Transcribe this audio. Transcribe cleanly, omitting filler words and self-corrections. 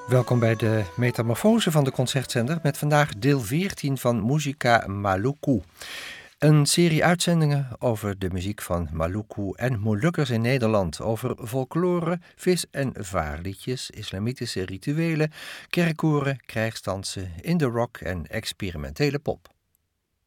Welkom bij de Metamorfose van de Concertzender met vandaag deel 14 van Musica Maluku. Een serie uitzendingen over de muziek van Maluku en Molukkers in Nederland. Over folklore, vis- en vaarliedjes, islamitische rituelen, kerkkoren, krijgsdansen, indie rock en experimentele pop.